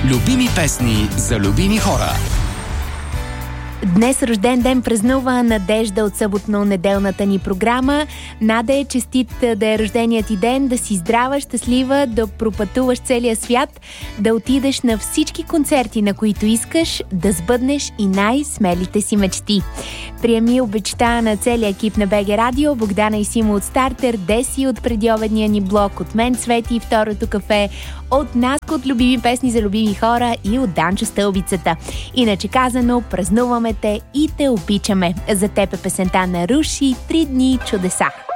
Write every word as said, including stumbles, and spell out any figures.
Любими песни за любими хора. Днес рожден ден празнува Надежда от съботно-неделната ни програма. Наде, честит да е рожденият ти ден, да си здрава, щастлива, да пропътуваш целия свят, да отидеш на всички концерти, на които искаш, да сбъднеш и най-смелите си мечти. Приеми обичта на целия екип на БГ Радио, Богдана и Симо от Стартер, Деси от предобедния ни блок, от мен Цвети, Второто кафе, от нас от любими песни за любими хора и от Данчо Стълбицата. Иначе казано, празнуваме те и те обичаме. За теб е песента на Руши "Три дни чудеса".